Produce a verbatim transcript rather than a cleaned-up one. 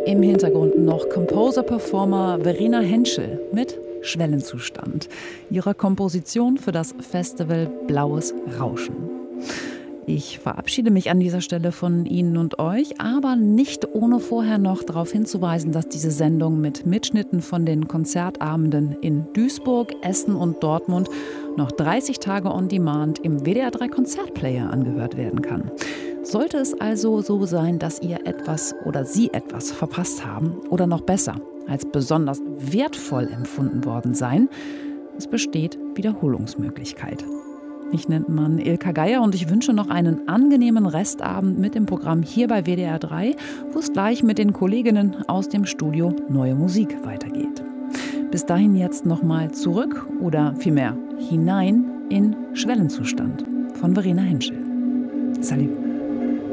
Im Hintergrund noch Composer-Performer Verena Henschel mit Schwellenzustand, ihrer Komposition für das Festival Blaues Rauschen. Ich verabschiede mich an dieser Stelle von Ihnen und euch, aber nicht ohne vorher noch darauf hinzuweisen, dass diese Sendung mit Mitschnitten von den Konzertabenden in Duisburg, Essen und Dortmund noch dreißig Tage on Demand im W D R drei Konzertplayer angehört werden kann. Sollte es also so sein, dass ihr etwas oder Sie etwas verpasst haben oder noch besser, als besonders wertvoll empfunden worden sein, es besteht Wiederholungsmöglichkeit. Ich nenne man Ilka Geier und ich wünsche noch einen angenehmen Restabend mit dem Programm hier bei W D R drei, wo es gleich mit den Kolleginnen aus dem Studio Neue Musik weitergeht. Bis dahin jetzt nochmal zurück oder vielmehr hinein in Schwellenzustand von Verena Henschel. Salut.